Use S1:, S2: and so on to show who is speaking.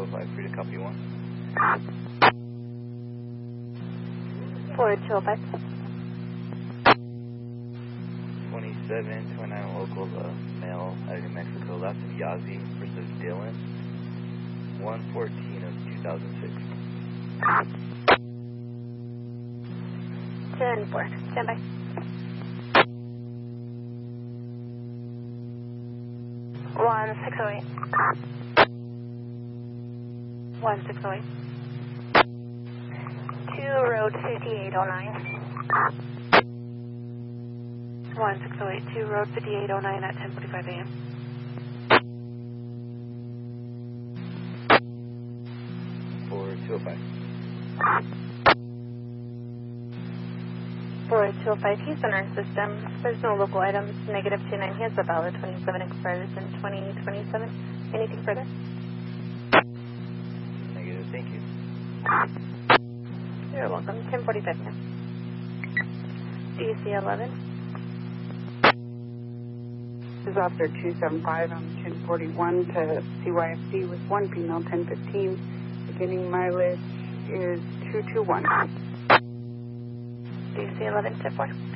S1: 205, free to copy 1.
S2: 4205.
S1: 2729 local, male out of New Mexico, left of Yazzie versus Dylan, 114 of 2006.
S2: 10-4, stand by. 1608. 1608. 2 road 5809. 1608, 2 road 5809 at 10:45 a.m.
S1: 4205.
S2: 4205, he's in our system. There's no local items. Negative 29, he has a valid 27, expires in 2027. Anything further?
S1: Negative, thank you.
S2: You're welcome. 10:45 now. DC 11.
S3: This is Officer 275 on 1041 to CYFC with 1 female 1015. Beginning mileage is 221.
S2: DC 11, 10-4.